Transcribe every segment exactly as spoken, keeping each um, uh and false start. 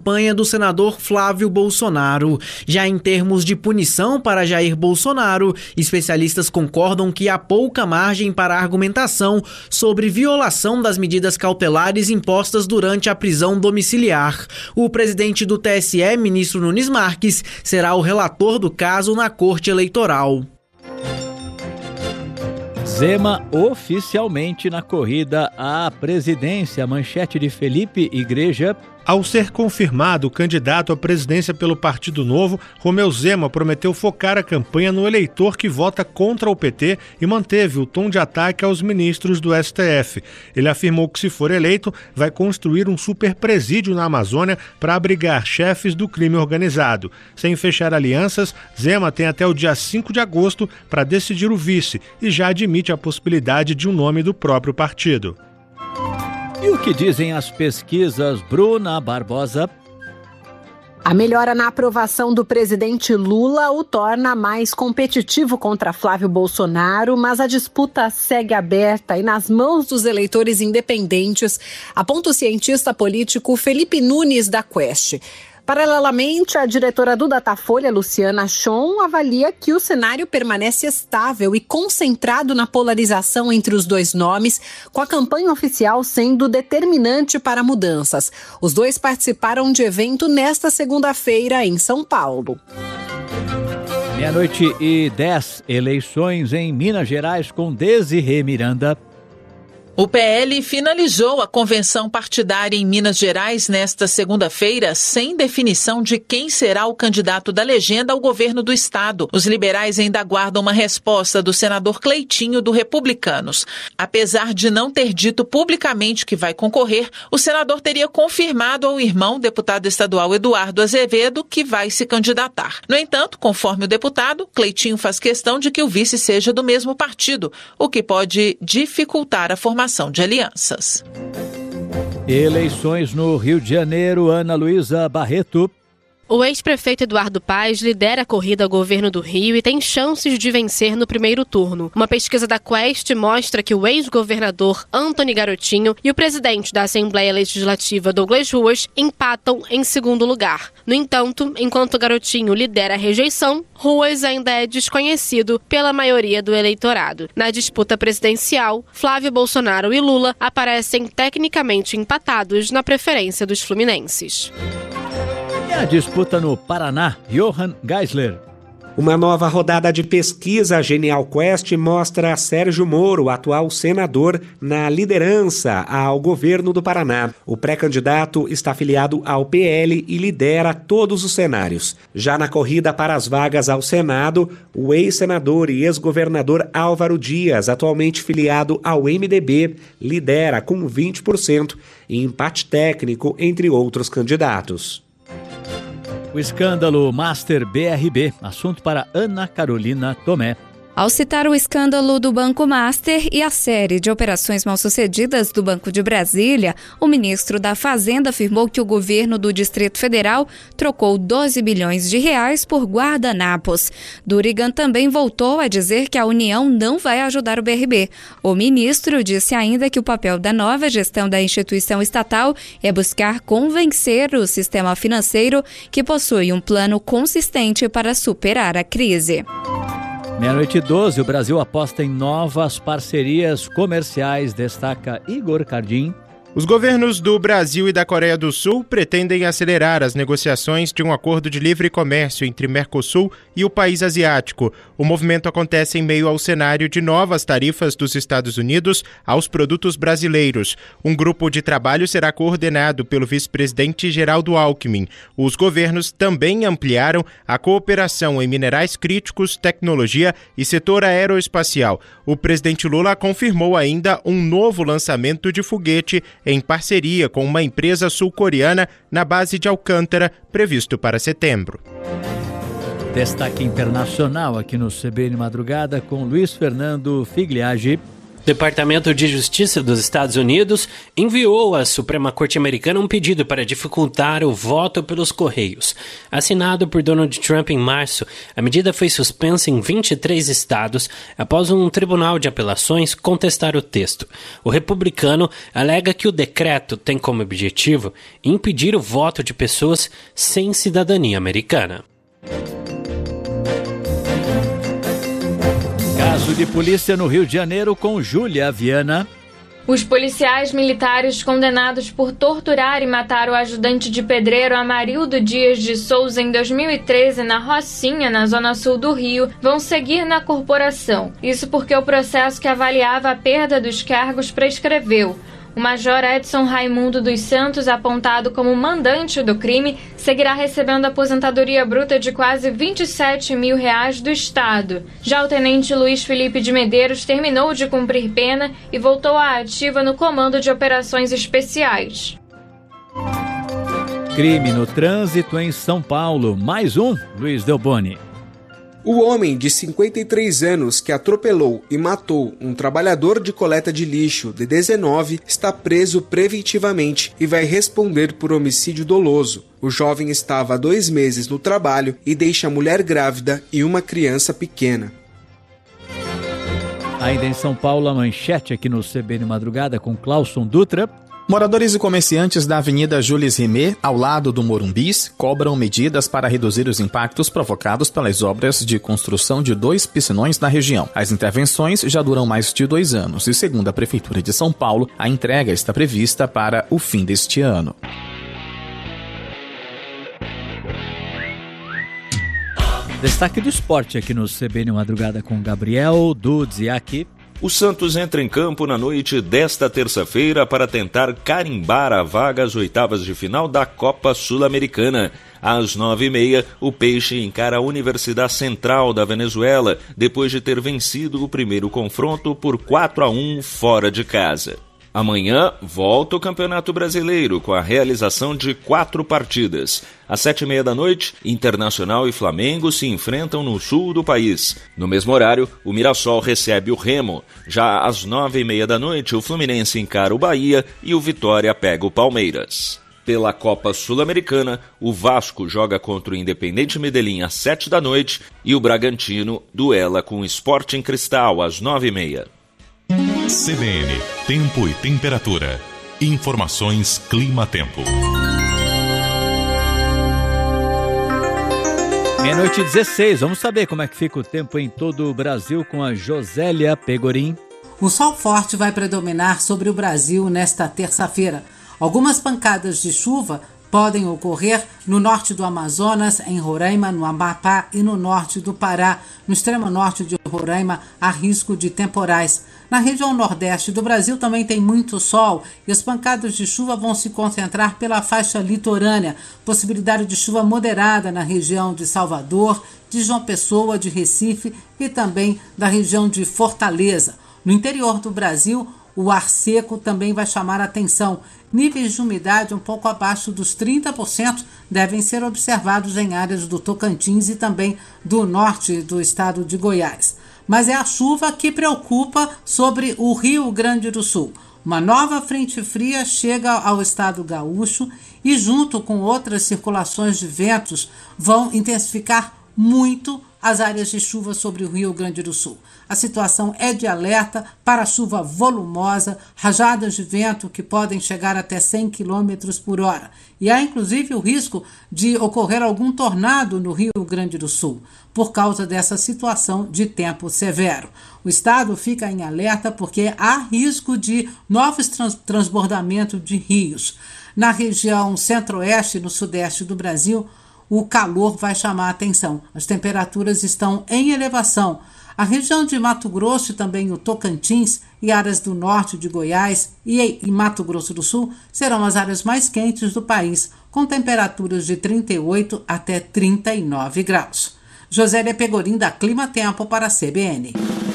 campanha do senador Flávio Bolsonaro. Já em termos de punição para Jair Bolsonaro, especialistas concordam que há pouca margem para argumentação sobre violação das medidas cautelares impostas durante a prisão domiciliar. O presidente do T S E, ministro Nunes Marques, será o relator do caso na Corte Eleitoral. Zema oficialmente na corrida à presidência. Manchete de Felipe Igreja. Ao ser confirmado o candidato à presidência pelo Partido Novo, Romeu Zema prometeu focar a campanha no eleitor que vota contra o P T e manteve o tom de ataque aos ministros do S T F. Ele afirmou que, se for eleito, vai construir um superpresídio na Amazônia para abrigar chefes do crime organizado. Sem fechar alianças, Zema tem até o dia cinco de agosto para decidir o vice e já admite a possibilidade de um nome do próprio partido. E o que dizem as pesquisas, Bruna Barbosa? A melhora na aprovação do presidente Lula o torna mais competitivo contra Flávio Bolsonaro, mas a disputa segue aberta e nas mãos dos eleitores independentes, aponta o cientista político Felipe Nunes da Quest. Paralelamente, a diretora do Datafolha, Luciana Chon, avalia que o cenário permanece estável e concentrado na polarização entre os dois nomes, com a campanha oficial sendo determinante para mudanças. Os dois participaram de evento nesta segunda-feira em São Paulo. Meia-noite e dez, eleições em Minas Gerais com Desirê Miranda. O P L finalizou a convenção partidária em Minas Gerais nesta segunda-feira, sem definição de quem será o candidato da legenda ao governo do estado. Os liberais ainda aguardam uma resposta do senador Cleitinho, do Republicanos. Apesar de não ter dito publicamente que vai concorrer, o senador teria confirmado ao irmão, deputado estadual Eduardo Azevedo, que vai se candidatar. No entanto, conforme o deputado, Cleitinho faz questão de que o vice seja do mesmo partido, o que pode dificultar a formação de alianças. Eleições no Rio de Janeiro, Ana Luísa Barreto. O ex-prefeito Eduardo Paes lidera a corrida ao governo do Rio e tem chances de vencer no primeiro turno. Uma pesquisa da Quest mostra que o ex-governador Antony Garotinho e o presidente da Assembleia Legislativa Douglas Ruas empatam em segundo lugar. No entanto, enquanto Garotinho lidera a rejeição, Ruas ainda é desconhecido pela maioria do eleitorado. Na disputa presidencial, Flávio Bolsonaro e Lula aparecem tecnicamente empatados na preferência dos fluminenses. E a disputa no Paraná, Johan Geisler. Uma nova rodada de pesquisa Genial Quest mostra Sérgio Moro, atual senador, na liderança ao governo do Paraná. O pré-candidato está afiliado ao P L e lidera todos os cenários. Já na corrida para as vagas ao Senado, o ex-senador e ex-governador Álvaro Dias, atualmente filiado ao M D B, lidera com vinte por cento e empate técnico entre outros candidatos. O escândalo Master B R B, assunto para Ana Carolina Tomé. Ao citar o escândalo do Banco Master e a série de operações mal-sucedidas do Banco de Brasília, o ministro da Fazenda afirmou que o governo do Distrito Federal trocou doze bilhões de reais por guardanapos. Durigan também voltou a dizer que a União não vai ajudar o B R B. O ministro disse ainda que o papel da nova gestão da instituição estatal é buscar convencer o sistema financeiro que possui um plano consistente para superar a crise. Meia-noite e doze, o Brasil aposta em novas parcerias comerciais, destaca Igor Cardim. Os governos do Brasil e da Coreia do Sul pretendem acelerar as negociações de um acordo de livre comércio entre Mercosul e o país asiático. O movimento acontece em meio ao cenário de novas tarifas dos Estados Unidos aos produtos brasileiros. Um grupo de trabalho será coordenado pelo vice-presidente Geraldo Alckmin. Os governos também ampliaram a cooperação em minerais críticos, tecnologia e setor aeroespacial. O presidente Lula confirmou ainda um novo lançamento de foguete em parceria com uma empresa sul-coreana na base de Alcântara, previsto para setembro. Destaque internacional aqui no C B N Madrugada com Luiz Fernando Figliagi. Departamento de Justiça dos Estados Unidos enviou à Suprema Corte Americana um pedido para dificultar o voto pelos correios. Assinado por Donald Trump em março, a medida foi suspensa em vinte e três estados após um tribunal de apelações contestar o texto. O republicano alega que o decreto tem como objetivo impedir o voto de pessoas sem cidadania americana. Caso de polícia no Rio de Janeiro com Júlia Viana. Os policiais militares condenados por torturar e matar o ajudante de pedreiro Amarildo Dias de Souza em dois mil e treze na Rocinha, na zona sul do Rio, vão seguir na corporação. Isso porque o processo que avaliava a perda dos cargos prescreveu. O major Edson Raimundo dos Santos, apontado como mandante do crime, seguirá recebendo aposentadoria bruta de quase vinte e sete mil reais do Estado. Já o tenente Luiz Felipe de Medeiros terminou de cumprir pena e voltou à ativa no Comando de Operações Especiais. Crime no trânsito em São Paulo. Mais um, Luiz Delboni. O homem de cinquenta e três anos que atropelou e matou um trabalhador de coleta de lixo de dezenove está preso preventivamente e vai responder por homicídio doloso. O jovem estava há dois meses no trabalho e deixa a mulher grávida e uma criança pequena. Ainda em São Paulo, a manchete aqui no C B N Madrugada com Clauson Dutra. Moradores e comerciantes da Avenida Jules Rimet, ao lado do Morumbis, cobram medidas para reduzir os impactos provocados pelas obras de construção de dois piscinões na região. As intervenções já duram mais de dois anos e, segundo a Prefeitura de São Paulo, a entrega está prevista para o fim deste ano. Destaque do esporte aqui no C B N Madrugada com Gabriel Dudziak. O Santos entra em campo na noite desta terça-feira para tentar carimbar a vaga às oitavas de final da Copa Sul-Americana. Às nove e meia, o Peixe encara a Universidade Central da Venezuela, depois de ter vencido o primeiro confronto por quatro a um fora de casa. Amanhã, volta o Campeonato Brasileiro com a realização de quatro partidas. Às sete e meia da noite, Internacional e Flamengo se enfrentam no sul do país. No mesmo horário, o Mirassol recebe o Remo. Já às nove e meia da noite, o Fluminense encara o Bahia e o Vitória pega o Palmeiras. Pela Copa Sul-Americana, o Vasco joga contra o Independente Medellín às sete da noite e o Bragantino duela com o Sporting Cristal às nove e meia. C B N, Tempo e Temperatura. Informações Clima-Tempo. Meia-noite e dezesseis, vamos saber como é que fica o tempo em todo o Brasil com a Josélia Pegorim. O sol forte vai predominar sobre o Brasil nesta terça-feira. Algumas pancadas de chuva podem ocorrer no norte do Amazonas, em Roraima, no Amapá e no norte do Pará. No extremo norte de Roraima, há risco de temporais. Na região nordeste do Brasil também tem muito sol e as pancadas de chuva vão se concentrar pela faixa litorânea. Possibilidade de chuva moderada na região de Salvador, de João Pessoa, de Recife e também da região de Fortaleza. No interior do Brasil, o ar seco também vai chamar a atenção. Níveis de umidade um pouco abaixo dos trinta por cento devem ser observados em áreas do Tocantins e também do norte do estado de Goiás. Mas é a chuva que preocupa sobre o Rio Grande do Sul. Uma nova frente fria chega ao estado gaúcho e, junto com outras circulações de ventos, vão intensificar muito as áreas de chuva sobre o Rio Grande do Sul. A situação é de alerta para chuva volumosa, rajadas de vento que podem chegar até cem quilômetros por hora. E há inclusive o risco de ocorrer algum tornado no Rio Grande do Sul, por causa dessa situação de tempo severo. O estado fica em alerta porque há risco de novos trans- transbordamentos de rios. Na região centro-oeste e no sudeste do Brasil, o calor vai chamar a atenção. As temperaturas estão em elevação. A região de Mato Grosso e também o Tocantins e áreas do norte de Goiás e em Mato Grosso do Sul serão as áreas mais quentes do país, com temperaturas de trinta e oito até trinta e nove graus. Josélia Pegorim, da Clima Tempo, para a C B N.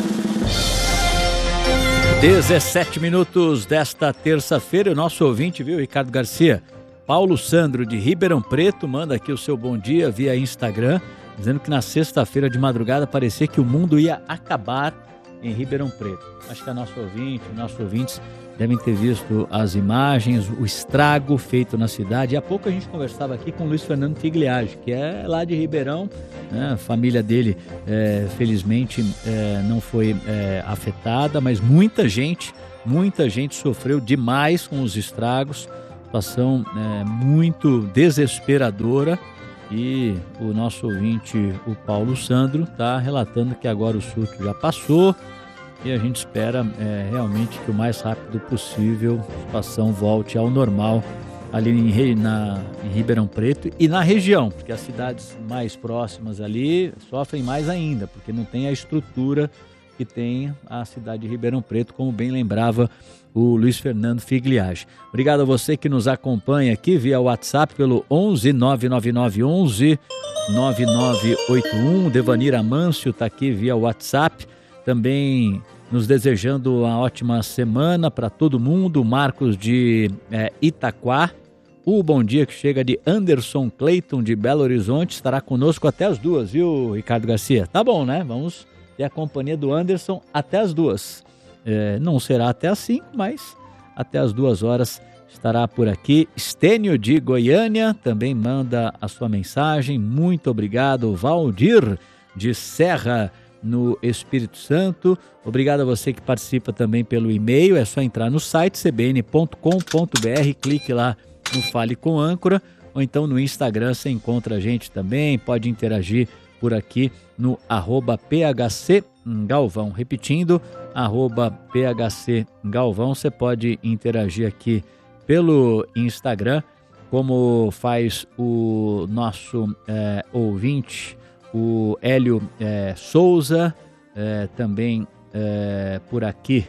dezessete minutos desta terça-feira, o nosso ouvinte, viu, Ricardo Garcia? Paulo Sandro, de Ribeirão Preto, manda aqui o seu bom dia via Instagram, dizendo que na sexta-feira de madrugada parecia que o mundo ia acabar em Ribeirão Preto. Acho que a nossa ouvinte, nossos ouvintes devem ter visto as imagens, o estrago feito na cidade. E há pouco a gente conversava aqui com o Luiz Fernando Figliage, que é lá de Ribeirão, né? A família dele, é, felizmente, é, não foi é, afetada, mas muita gente, muita gente sofreu demais com os estragos. Situação é, muito desesperadora. E o nosso ouvinte, o Paulo Sandro, está relatando que agora o surto já passou e a gente espera é, realmente que o mais rápido possível a situação volte ao normal ali em, na, em Ribeirão Preto e na região, porque as cidades mais próximas ali sofrem mais ainda, porque não tem a estrutura que tem a cidade de Ribeirão Preto, como bem lembrava o Luiz Fernando Figliage. Obrigado a você que nos acompanha aqui via WhatsApp pelo onze nove nove nove onze nove nove oito um. Devanir Amâncio está aqui via WhatsApp, também nos desejando uma ótima semana para todo mundo. Marcos de é, Itaquá. O bom dia que chega de Anderson Clayton de Belo Horizonte estará conosco até as duas, viu, Ricardo Garcia? Tá bom, né? Vamos ter a companhia do Anderson até as duas. É, não será até as cinco, mas até as duas horas estará por aqui. Estênio de Goiânia também manda a sua mensagem. Muito obrigado. Valdir de Serra, no Espírito Santo. Obrigado a você que participa também pelo e-mail. É só entrar no site c b n ponto com ponto b r, clique lá no Fale com Âncora, ou então no Instagram você encontra a gente também, pode interagir por aqui no arroba phc Galvão. Repetindo, arroba phc Galvão, você pode interagir aqui pelo Instagram, como faz o nosso é, ouvinte, o Hélio é, Souza, é, também é, por aqui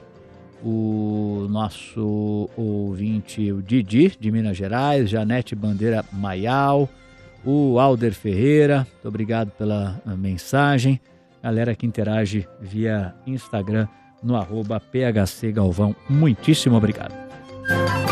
o nosso ouvinte, o Didi, de Minas Gerais, Janete Bandeira Maial, o Alder Ferreira, muito obrigado pela mensagem. Galera que interage via Instagram no arroba phc Galvão, muitíssimo obrigado.